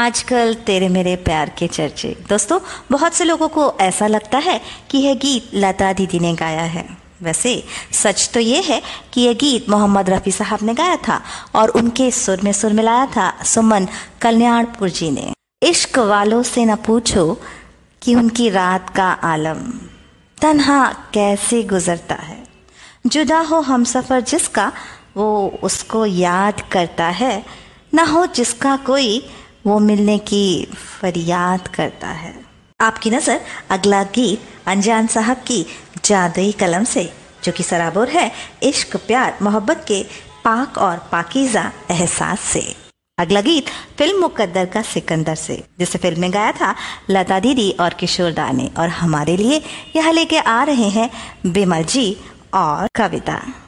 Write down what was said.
आजकल तेरे मेरे प्यार के चर्चे। दोस्तों, बहुत से लोगों को ऐसा लगता है कि यह गीत लता दीदी ने गाया है। वैसे सच तो ये है कि यह गीत मोहम्मद रफ़ी साहब ने गाया था और उनके सुर में सुर मिलाया था सुमन कल्याणपुर जी ने। इश्क वालों से न पूछो कि उनकी रात का आलम तन्हा कैसे गुजरता है, जुदा हो हमसफर जिसका वो उसको याद करता है, न हो जिसका कोई वो मिलने की फरियाद करता है। आपकी नज़र अगला गीत अनजान साहब की जादुई कलम से, जो कि सराबोर है इश्क प्यार मोहब्बत के पाक और पाकीज़ा एहसास से। अगला गीत फिल्म मुकद्दर का सिकंदर से, जिसे फिल्म में गाया था लता दीदी और किशोर दा ने, और हमारे लिए यह लेके आ रहे हैं बिमल जी और कविता।